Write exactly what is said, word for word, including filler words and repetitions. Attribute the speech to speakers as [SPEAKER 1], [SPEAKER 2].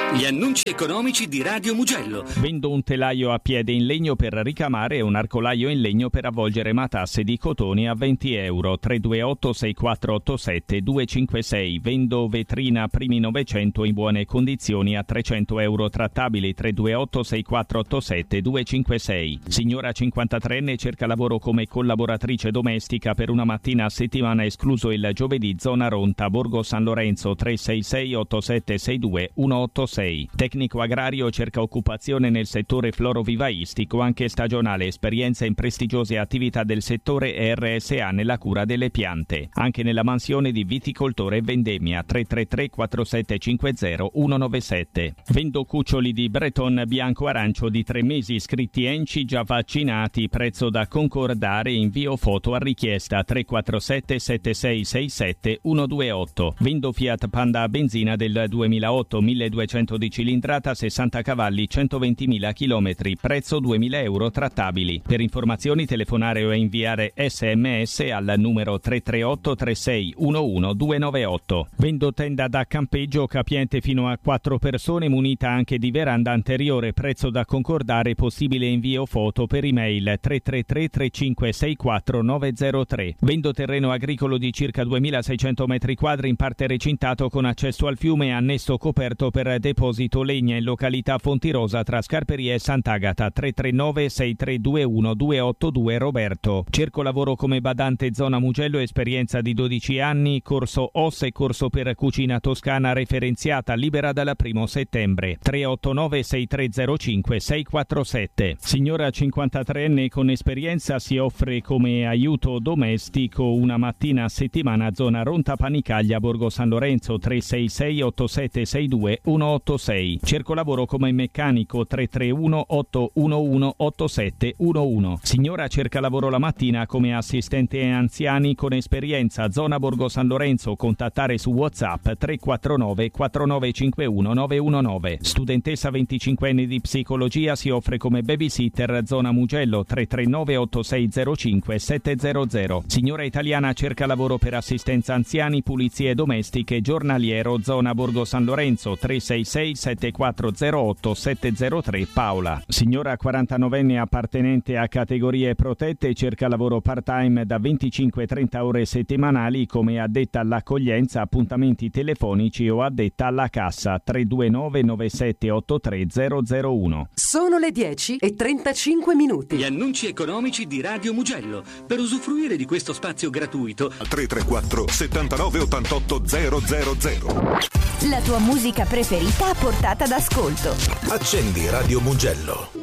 [SPEAKER 1] Gli annunci economici di Radio Mugello.
[SPEAKER 2] Vendo un telaio a piede in legno per ricamare e un arcolaio in legno per avvolgere matasse di cotone a venti euro. tre due otto sei quattro otto sette due cinque sei. Vendo vetrina primi novecento in buone condizioni a trecento euro trattabili. tre due otto sei quattro otto sette due cinque sei. Signora cinquantatreenne cerca lavoro come collaboratrice domestica per una mattina a settimana, escluso il giovedì, zona Ronta, Borgo San Lorenzo. Tre sei sei otto sette sei due uno otto sei. Tecnico agrario cerca occupazione nel settore florovivaistico, anche stagionale, esperienza in prestigiose attività del settore e R S A nella cura delle piante. Anche nella mansione di viticoltore e vendemmia. Tre tre tre quattro sette cinque zero uno nove sette. Vendo cuccioli di Breton bianco-arancio di tre mesi, iscritti Enci, già vaccinati, prezzo da concordare, invio foto a richiesta. Tre quattro sette sette sei sei sette uno due otto. Vendo Fiat Panda a benzina del duemilaotto, milleduecento di cilindrata, sessanta cavalli, centoventimila chilometri, prezzo duemila euro trattabili. Per informazioni telefonare o inviare sms al numero tre tre otto tre sei uno uno due nove otto. Vendo tenda da campeggio capiente fino a quattro persone, munita anche di veranda anteriore, prezzo da concordare, possibile invio foto per email tre tre tre tre cinque sei quattro nove zero tre. Vendo terreno agricolo di circa duemilaseicento metri quadri in parte recintato con accesso al fiume e annesso coperto per deposito legna in località Fontirosa tra Scarperie e Sant'Agata. Tre tre nove sei tre due uno due otto due Roberto. Cerco lavoro come badante zona Mugello, esperienza di dodici anni, corso O S E, corso per cucina toscana referenziata, libera dal primo settembre. Tre otto nove sei tre zero cinque sei quattro sette. Signora cinquantatreenne con esperienza si offre come aiuto domestico una mattina a settimana, zona Ronta Panicaglia, Borgo San Lorenzo. Tre sei sei otto sette sei due uno otto sei. Cerco lavoro come meccanico. Tre tre uno otto uno uno otto sette uno uno. Signora cerca lavoro la mattina come assistente anziani con esperienza, zona Borgo San Lorenzo. Contattare su WhatsApp tre quattro nove quattro nove cinque uno nove uno nove. Studentessa venticinquenne di psicologia, si offre come babysitter, zona Mugello. Tre tre nove otto sei zero cinque sette zero zero. Signora italiana cerca lavoro per assistenza anziani, pulizie domestiche, giornaliero, zona Borgo San Lorenzo. Tre sei sei sette quattro zero otto sette zero tre Paola. Signora quarantanovenne appartenente a categorie protette, cerca lavoro part-time da venticinque trenta ore settimanali come addetta all'accoglienza, appuntamenti telefonici o addetta alla cassa. Tre due nove nove sette otto tre zero zero uno.
[SPEAKER 3] Sono le dieci e trentacinque minuti.
[SPEAKER 1] Gli annunci economici di Radio Mugello. Per usufruire di questo spazio gratuito
[SPEAKER 4] tre tre quattro settantanove ottantotto zero zero zero.
[SPEAKER 5] La tua musica preferita a portata d'ascolto.
[SPEAKER 4] Accendi Radio Mugello.